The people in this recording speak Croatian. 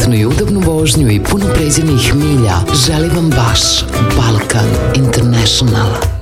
prijatnu i udobnu vožnju i puno pređenih milja želi vam baš Balkan International.